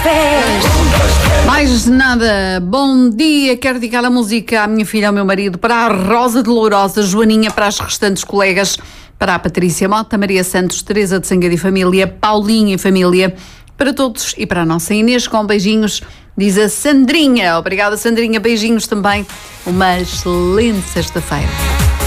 Mais nada, bom dia, quero dedicar a música à minha filha, ao meu marido, para a Rosa de Lourosa, Joaninha, para as restantes colegas, para a Patrícia Mota, Maria Santos, Teresa de Sangueiro e Família, Paulinha e Família, para todos e para a nossa Inês, com beijinhos, diz a Sandrinha. Obrigada, Sandrinha, beijinhos também, uma excelente sexta-feira.